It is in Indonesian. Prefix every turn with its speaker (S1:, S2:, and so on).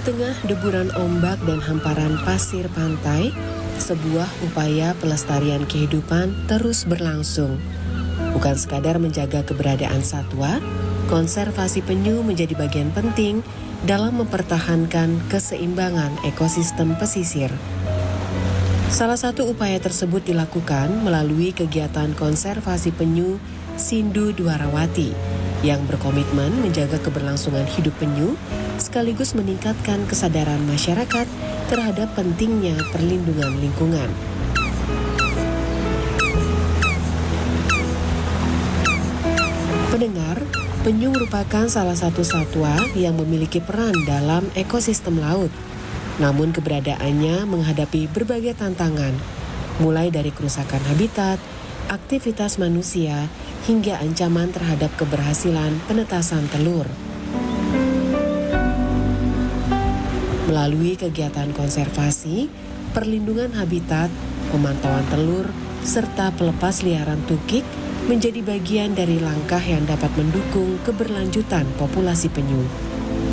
S1: tengah deburan ombak dan hamparan pasir pantai, sebuah upaya pelestarian kehidupan terus berlangsung. Bukan sekadar menjaga keberadaan satwa, konservasi penyu menjadi bagian penting dalam mempertahankan keseimbangan ekosistem pesisir. Salah satu upaya tersebut dilakukan melalui kegiatan konservasi penyu Sindu Dwarawati yang berkomitmen menjaga keberlangsungan hidup penyu sekaligus meningkatkan kesadaran masyarakat terhadap pentingnya perlindungan lingkungan. Pendengar, penyu merupakan salah satu satwa yang memiliki peran dalam ekosistem laut. Namun keberadaannya menghadapi berbagai tantangan, mulai dari kerusakan habitat, aktivitas manusia, hingga ancaman terhadap keberhasilan penetasan telur. Melalui kegiatan konservasi, perlindungan habitat, pemantauan telur, serta pelepas liaran tukik menjadi bagian dari langkah yang dapat mendukung keberlanjutan populasi penyu.